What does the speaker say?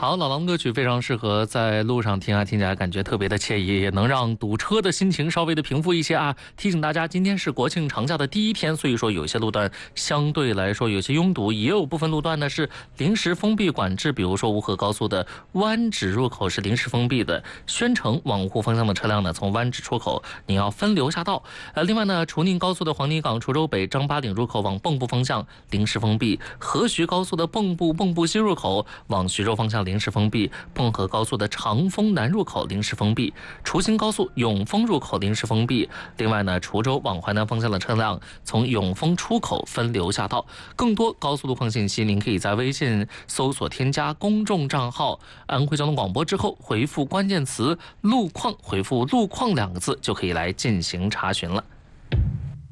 好，老狼歌曲非常适合在路上听啊，听起来感觉特别的惬意，也能让堵车的心情稍微的平复一些啊。提醒大家，今天是国庆长假的第一天，所以说有些路段相对来说有些拥堵，也有部分路段呢是临时封闭管制，比如说吴河高速的湾仔入口是临时封闭的，宣城往芜湖方向的车辆呢，从湾仔出口你要分流下道。另外呢，楚宁高速的黄泥岗滁州北张八岭入口往蚌埠方向临时封闭，河徐高速的蚌埠新入口往徐州方向临时封闭，汞河高速的长丰南入口临时封闭，滁新高速永丰入口临时封闭。另外呢，滁州往淮南方向的车辆从永丰出口分流下道。更多高速路况信息，您可以在微信搜索添加公众账号安徽交通广播之后，回复关键词路况，回复路况2个字就可以来进行查询了。